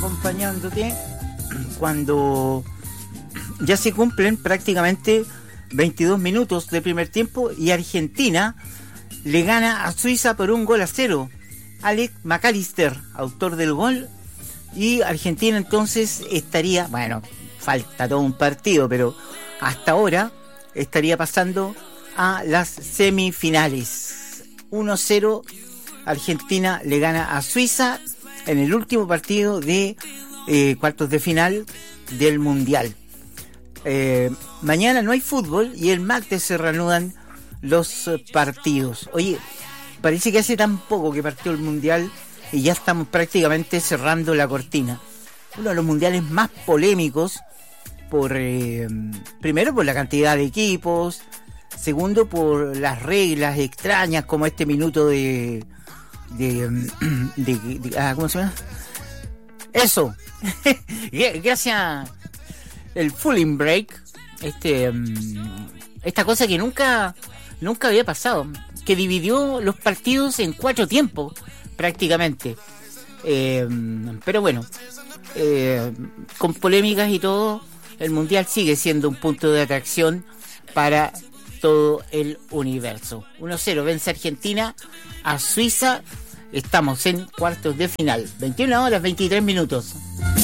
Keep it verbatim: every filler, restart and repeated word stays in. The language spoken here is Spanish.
acompañándote cuando ya se cumplen prácticamente veintidós minutos de primer tiempo y Argentina le gana a Suiza por un gol a cero. Alex McAllister, autor del gol, y Argentina entonces estaría, bueno, falta todo un partido, pero hasta ahora estaría pasando a las semifinales. uno cero, Argentina le gana a Suiza en el último partido de eh, cuartos de final del Mundial. Eh, mañana no hay fútbol y el martes se reanudan los eh, partidos. Oye, parece que hace tan poco que partió el Mundial y ya estamos prácticamente cerrando la cortina. Uno de los mundiales más polémicos por eh, primero por la cantidad de equipos, segundo por las reglas extrañas como este minuto de de, de, de, de ah, ¿cómo se llama? Eso. Gracias el Fulling Break, este esta cosa que nunca nunca había pasado, que dividió los partidos en cuatro tiempos prácticamente. Eh, pero bueno, eh, con polémicas y todo, el Mundial sigue siendo un punto de atracción para todo el universo. uno cero vence Argentina a Suiza. Estamos en cuartos de final. veintiuna horas veintitrés minutos.